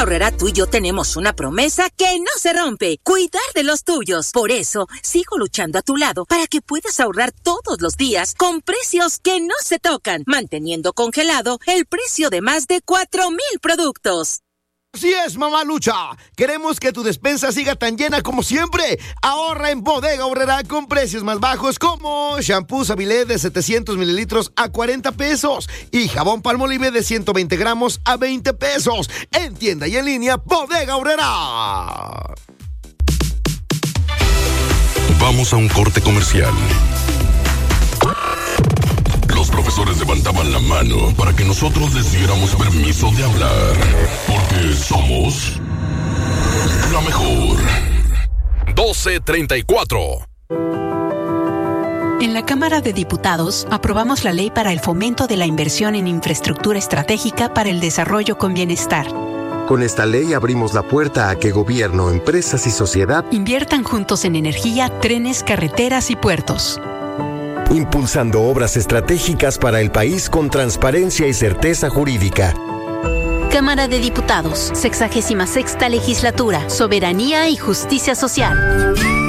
Aurrerá, tú y yo tenemos una promesa que no se rompe: cuidar de los tuyos. Por eso, sigo luchando a tu lado para que puedas ahorrar todos los días con precios que no se tocan, manteniendo congelado el precio de más de 4,000 productos. Así es, Mamá Lucha. Queremos que tu despensa siga tan llena como siempre. Ahorra en Bodega Aurrerá con precios más bajos como shampoo Savilé de 700 mililitros a 40 pesos y jabón Palmolive de 120 gramos a 20 pesos. En tienda y en línea, Bodega Aurrerá. Vamos a un corte comercial. Los profesores levantaban la mano para que nosotros les diéramos permiso de hablar, porque somos la mejor. 12:34. En la Cámara de Diputados aprobamos la ley para el fomento de la inversión en infraestructura estratégica para el desarrollo con bienestar. Con esta ley abrimos la puerta a que gobierno, empresas y sociedad inviertan juntos en energía, trenes, carreteras y puertos. Impulsando obras estratégicas para el país con transparencia y certeza jurídica. Cámara de Diputados, 66ª Legislatura, Soberanía y Justicia Social.